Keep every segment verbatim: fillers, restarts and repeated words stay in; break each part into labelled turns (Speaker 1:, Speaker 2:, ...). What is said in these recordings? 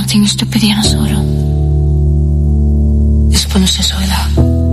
Speaker 1: allting stupiderna solo. Después sola.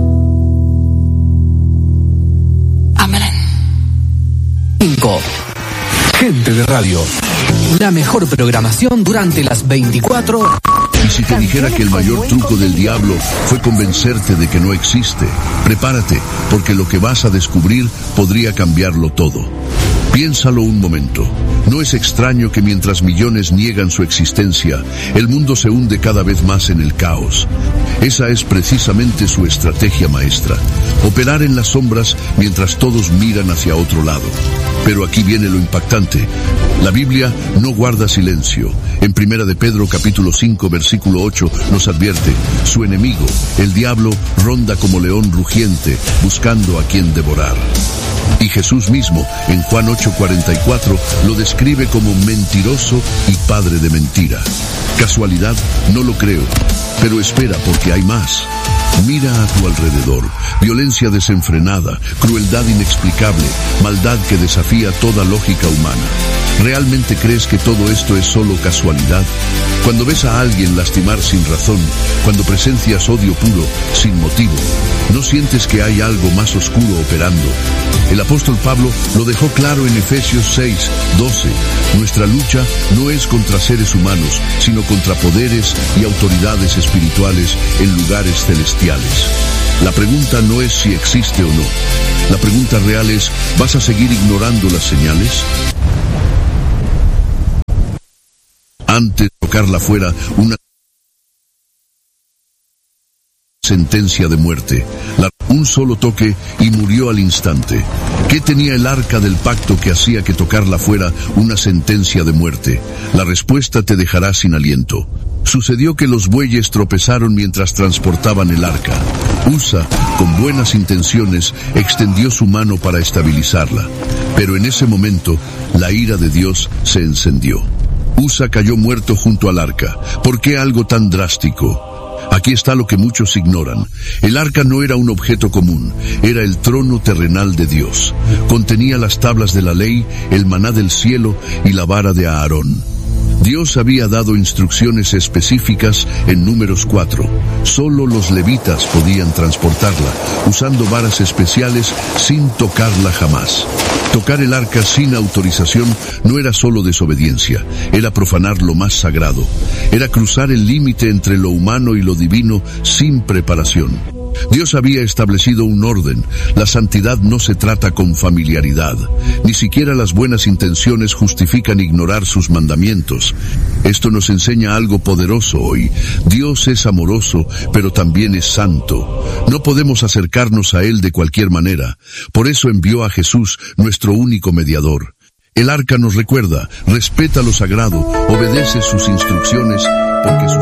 Speaker 1: Amelen.
Speaker 2: cinco. Gente de radio. La mejor programación durante las veinticuatro horas.
Speaker 3: Y si te dijera que el mayor truco del diablo fue convencerte de que no existe, prepárate, porque lo que vas a descubrir podría cambiarlo todo. Piénsalo un momento. No es extraño que mientras millones niegan su existencia, el mundo se hunde cada vez más en el caos. Esa es precisamente su estrategia maestra: operar en las sombras mientras todos miran hacia otro lado. Pero aquí viene lo impactante. La Biblia no guarda silencio. En Primera de Pedro capítulo cinco versículo ocho nos advierte: su enemigo, el diablo, ronda como león rugiente, buscando a quien devorar. Y Jesús mismo, en Juan ocho cuarenta y cuatro, lo describe como mentiroso y padre de mentira. ¿Casualidad? No lo creo. Pero espera, porque hay más. Mira a tu alrededor: violencia desenfrenada, crueldad inexplicable, maldad que desafía toda lógica humana. ¿Realmente crees que todo esto es solo casualidad? Cuando ves a alguien lastimar sin razón, cuando presencias odio puro, sin motivo, ¿no sientes que hay algo más oscuro operando? El apóstol Pablo lo dejó claro en Efesios seis doce. Nuestra lucha no es contra seres humanos, sino contra poderes y autoridades espirituales en lugares celestiales. La pregunta no es si existe o no. La pregunta real es: ¿vas a seguir ignorando las señales? Antes de tocarla fuera, una sentencia de muerte. La, un solo toque y murió al instante. ¿Qué tenía el arca del pacto que hacía que tocarla fuera una sentencia de muerte? La respuesta te dejará sin aliento. Sucedió que los bueyes tropezaron mientras transportaban el arca. Usa, con buenas intenciones, extendió su mano para estabilizarla. Pero en ese momento, la ira de Dios se encendió. Usa cayó muerto junto al arca. ¿Por qué algo tan drástico? Aquí está lo que muchos ignoran. El arca no era un objeto común, era el trono terrenal de Dios. Contenía las tablas de la ley, el maná del cielo y la vara de Aarón. Dios había dado instrucciones específicas en Números cuatro. Solo los levitas podían transportarla, usando varas especiales sin tocarla jamás. Tocar el arca sin autorización no era solo desobediencia, era profanar lo más sagrado. Era cruzar el límite entre lo humano y lo divino sin preparación. Dios había establecido un orden. La santidad no se trata con familiaridad. Ni siquiera las buenas intenciones justifican ignorar sus mandamientos. Esto nos enseña algo poderoso hoy. Dios es amoroso, pero también es santo. No podemos acercarnos a Él de cualquier manera. Por eso envió a Jesús, nuestro único mediador. El arca nos recuerda: respeta lo sagrado, obedece sus instrucciones, porque sus